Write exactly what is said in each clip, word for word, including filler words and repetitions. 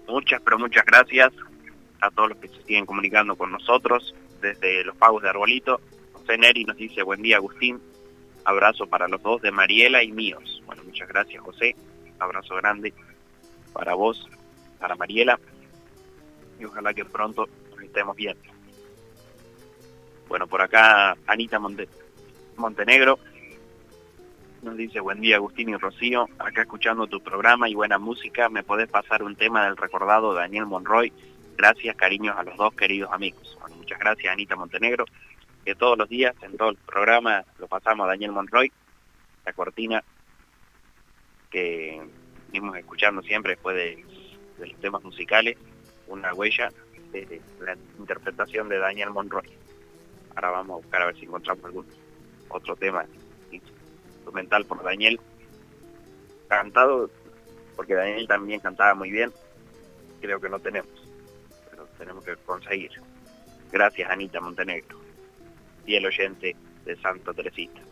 Muchas, pero muchas gracias a todos los que se siguen comunicando con nosotros desde los pagos de Arbolito. José Neri nos dice, buen día Agustín, abrazo para los dos de Mariela y míos. Bueno, muchas gracias José, abrazo grande para vos, para Mariela, y ojalá que pronto nos estemos viendo. Bueno, por acá Anita Monte Montenegro nos dice, buen día Agustín y Rocío, acá escuchando tu programa y buena música, ¿me podés pasar un tema del recordado Daniel Monroy? Gracias, cariños a los dos queridos amigos. Bueno, muchas gracias Anita Montenegro, que todos los días en todo el programa lo pasamos a Daniel Monroy, la cortina que venimos escuchando siempre después de, de los temas musicales, una huella de la interpretación de Daniel Monroy. Ahora vamos a buscar a ver si encontramos algún otro tema instrumental por Daniel, cantado, porque Daniel también cantaba muy bien, creo que no tenemos, pero tenemos que conseguir. Gracias Anita Montenegro, fiel oyente de Santa Teresita.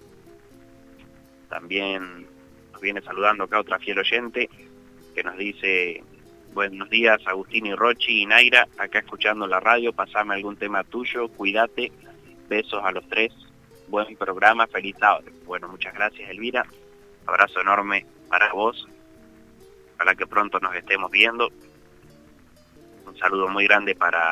También nos viene saludando acá otra fiel oyente que nos dice, buenos días Agustín y Rochi y Naira, acá escuchando la radio, pasame algún tema tuyo, cuídate, besos a los tres, buen programa, feliz sábado. Bueno, muchas gracias Elvira, abrazo enorme para vos, para que pronto nos estemos viendo. Un saludo muy grande para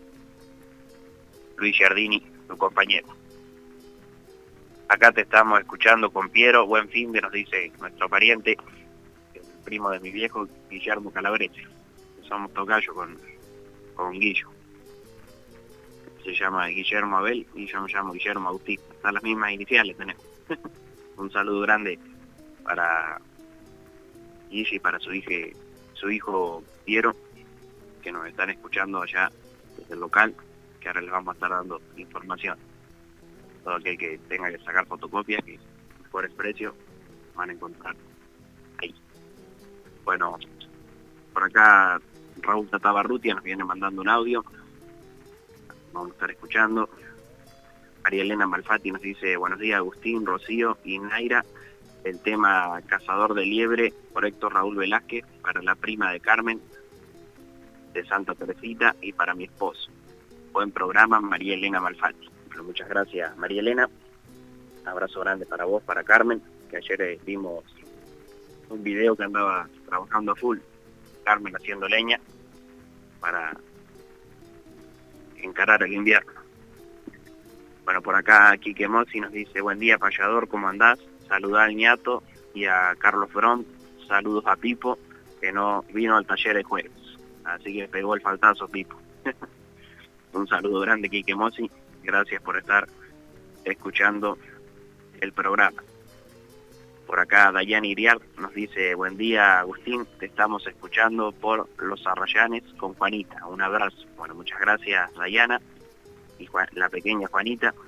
Luis Giardini, tu compañero. Acá te estamos escuchando con Piero, buen fin de, nos dice nuestro pariente, el primo de mi viejo, Guillermo Calabrese. Somos tocayo con, con Guillo. Se llama Guillermo Abel y yo me llamo Guillermo Agustín. Están las mismas iniciales tenemos. Un saludo grande para Guille y para su hijo, su hijo Piero, que nos están escuchando allá desde el local, que ahora les vamos a estar dando información. Todo aquel que tenga que sacar fotocopias, que por el precio van a encontrar ahí. Bueno, por acá Raúl Tatabarrutia nos viene mandando un audio, vamos a estar escuchando. María Elena Malfatti nos dice, buenos días Agustín, Rocío y Naira, el tema Cazador de Liebre por Héctor Raúl Velázquez, para la prima de Carmen de Santa Teresita y para mi esposo. Buen programa, María Elena Malfatti. Bueno, muchas gracias María Elena, abrazo grande para vos, para Carmen, que ayer eh, vimos un video que andaba trabajando a full, Carmen haciendo leña para encarar el invierno. Bueno, por acá Quique Mossi nos dice, buen día payador, ¿cómo andás? Saludá al ñato y a Carlos Front, saludos a Pipo, que no vino al taller el jueves, así que pegó el faltazo Pipo. Un saludo grande Quique Mossi, gracias por estar escuchando el programa. Por acá Dayana Iriar nos dice, buen día Agustín, te estamos escuchando por Los Arrayanes con Juanita, un abrazo. Bueno, muchas gracias Dayana y Juan, la pequeña Juanita,